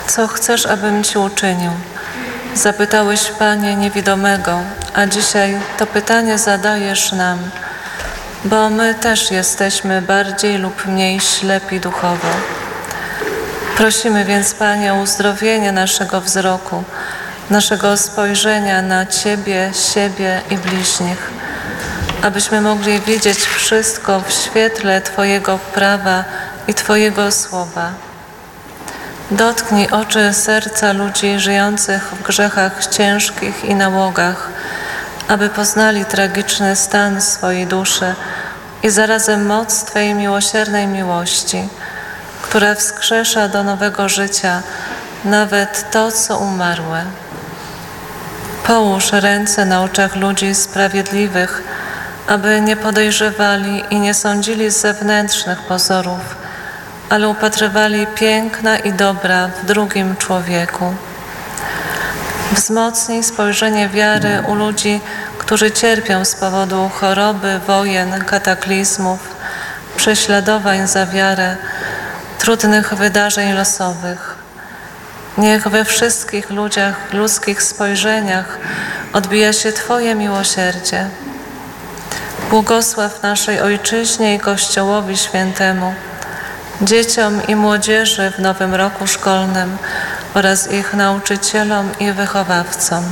Co chcesz, abym Ci uczynił? Zapytałeś, Panie, niewidomego, a dzisiaj to pytanie zadajesz nam, bo my też jesteśmy bardziej lub mniej ślepi duchowo. Prosimy więc, Panie, o uzdrowienie naszego wzroku, naszego spojrzenia na Ciebie, siebie i bliźnich, abyśmy mogli widzieć wszystko w świetle Twojego prawa i Twojego słowa. Dotknij oczy serca ludzi żyjących w grzechach ciężkich i nałogach, aby poznali tragiczny stan swojej duszy i zarazem moc Twojej miłosiernej miłości, która wskrzesza do nowego życia nawet to, co umarłe. Połóż ręce na oczach ludzi sprawiedliwych, aby nie podejrzewali i nie sądzili z zewnętrznych pozorów, ale upatrywali piękna i dobra w drugim człowieku. Wzmocnij spojrzenie wiary u ludzi, którzy cierpią z powodu choroby, wojen, kataklizmów, prześladowań za wiarę, trudnych wydarzeń losowych. Niech we wszystkich ludzkich spojrzeniach odbija się Twoje miłosierdzie. Błogosław naszej Ojczyźnie i Kościołowi Świętemu, dzieciom i młodzieży w nowym roku szkolnym oraz ich nauczycielom i wychowawcom.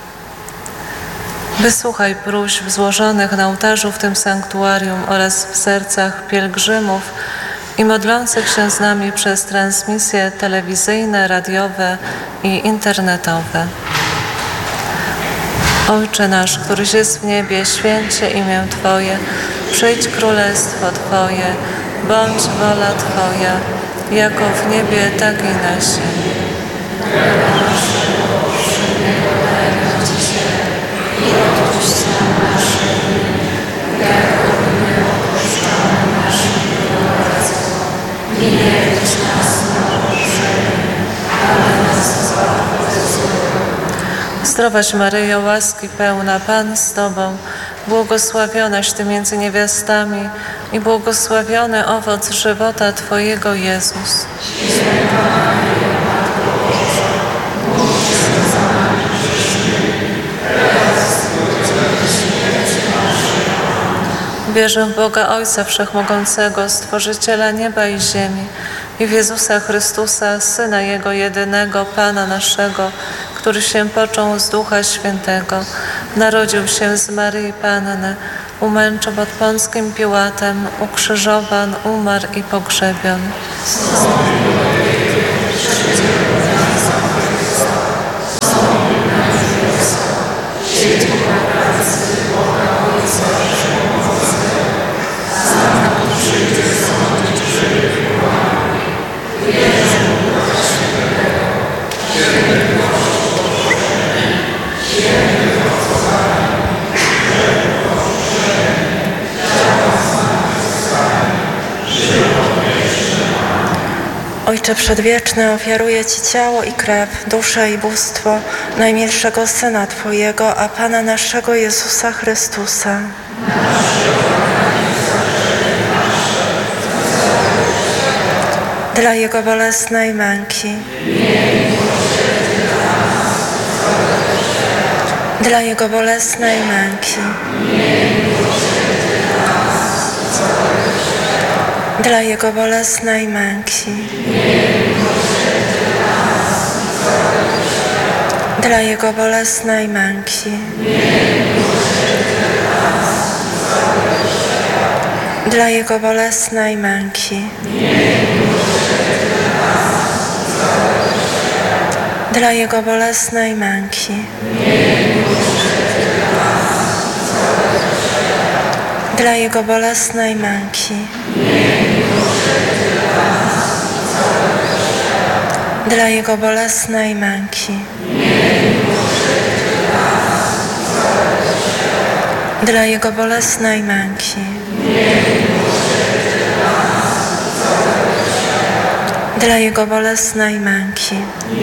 Wysłuchaj próśb złożonych na ołtarzu w tym sanktuarium oraz w sercach pielgrzymów i modlących się z nami przez transmisje telewizyjne, radiowe i internetowe. Ojcze nasz, któryś jest w niebie, święć się imię Twoje, przyjdź królestwo Twoje, bądź wola Twoja, jako w niebie, tak i na ziemi. I odpuść nam nasze winy, jako my odpuszczamy naszym winowajcom. I nie wódź nas na pokuszenie, ale nas zbaw od złego. Zdrowaś Maryjo, łaski pełna, Pan z Tobą, błogosławionaś Ty między niewiastami i błogosławiony owoc żywota Twojego, Jezus. Święta Maryjo, Matko Boża, módl się za nami grzesznymi, teraz i w godzinę śmierci naszej. Amen. Wierzę w Boga Ojca Wszechmogącego, Stworzyciela nieba i ziemi, i w Jezusa Chrystusa, Syna Jego jedynego, Pana naszego, który się począł z Ducha Świętego, narodził się z Maryi Panny, umęczał pod Pąckim Piłatem, ukrzyżowan, umarł i pogrzebion. Ojcze Przedwieczny, ofiaruję Ci ciało i krew, duszę i bóstwo najmilszego Syna Twojego, a Pana naszego Jezusa Chrystusa. Dla Jego bolesnej męki, dla Jego bolesnej męki, dla Jego bolesnej męki, dla Jego bolesnej męki, dla Jego bolesnej męki, dla Jego bolesnej męki, dla Jego bolesnej męki, dla Jego bolesnej męki, dla Jego bolesnej męki, dla Jego bolesnej męki,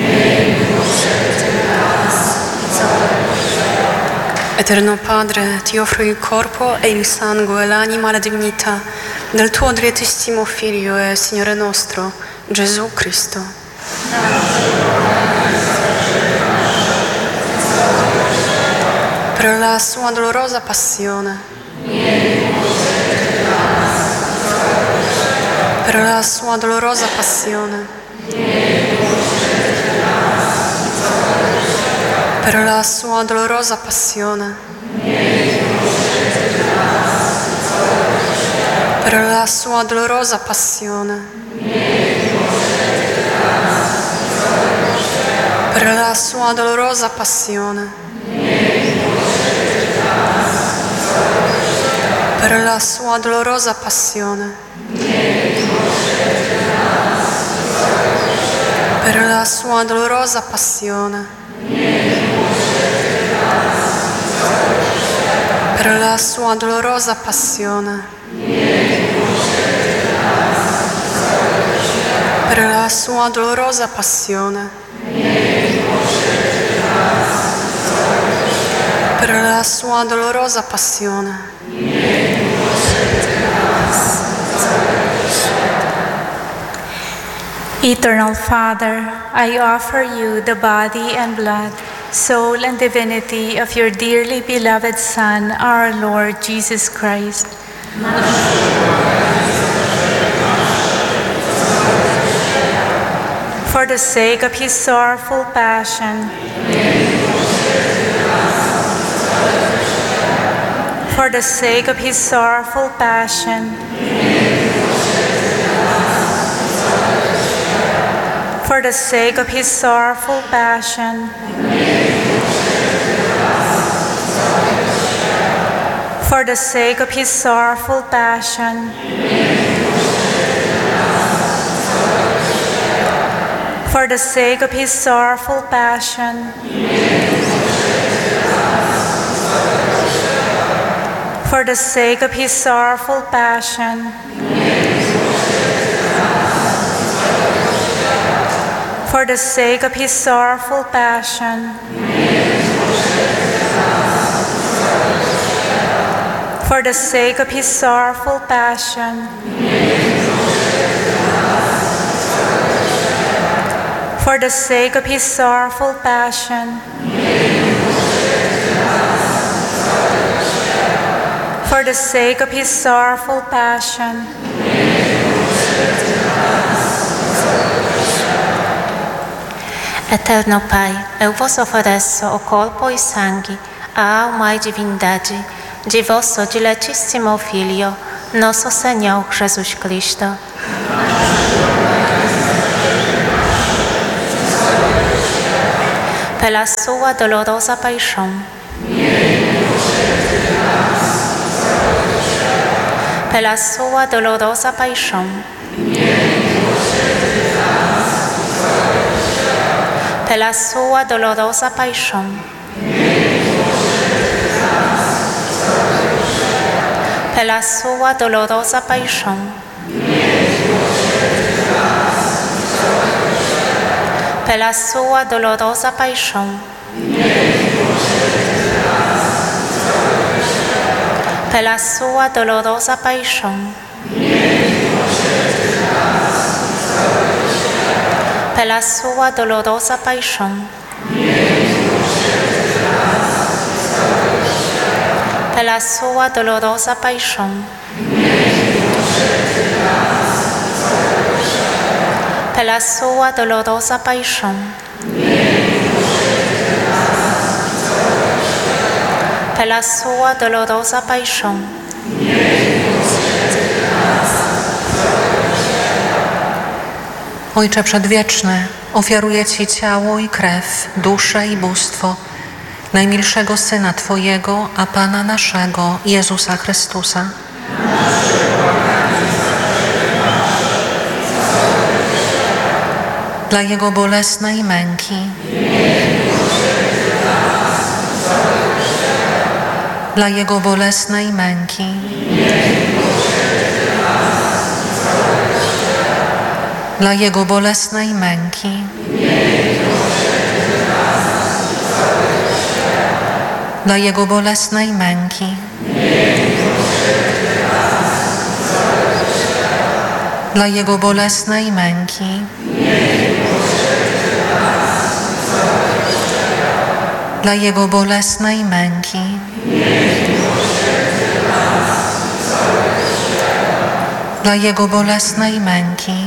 Eterno Padre, ti offro il corpo e il sangue, l'anima e la divinità del tuo dilettissimo Figlio e Signore nostro, Gesù Cristo. per la sua dolorosa passione, per la sua dolorosa passione, per la sua dolorosa passione, per la sua dolorosa passione, per la sua dolorosa passione, per la sua dolorosa passione, per la sua dolorosa passione, per la sua dolorosa passione, per la sua dolorosa passione, per la sua dolorosa passione. Eternal Father, I offer you the body and blood, soul and divinity of your dearly beloved Son, our Lord Jesus Christ. For the sake of his sorrowful passion, for the sake of his sorrowful passion, for the sake of his sorrowful passion, for the sake of his sorrowful passion, for the sake of his sorrowful passion, for the sake of his sorrowful passion, for the sake of his sorrowful passion, for the sake of his sorrowful passion, for the sake of his sorrowful passion, for the sake of his sorrowful passion, Eterno Pai, eu vos ofereço o corpo e sangue, a alma e divindade de vosso diletíssimo Filho, nosso Senhor Jesus Cristo. Pela sua dolorosa paixão, pela sua dolorosa paixão, pela sua dolorosa paixão, pela sua dolorosa paixão, pela sua dolorosa paixão, pela sua dolorosa paixão, pela sua dolorosa paixão, pela sua dolorosa paixão, pela sua dolorosa paixão, pela sua dolorosa paixão, Ojcze Przedwieczny, ofiaruję Ci ciało i krew, duszę i bóstwo najmilszego Syna Twojego, a Pana naszego, Jezusa Chrystusa. Dla Jego bolesnej męki, dla Jego bolesnej męki, dla Jego bolesnej męki, dla Jego bolesnej męki, dla Jego bolesnej męki, dla Jego bolesnej męki, dla Jego bolesnej męki,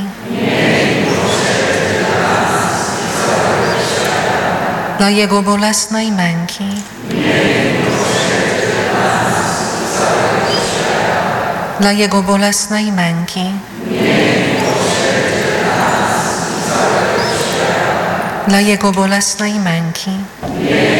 dla Jego bolesnej męki, dla Jego bolesnej męki, dla Jego bolesnej męki,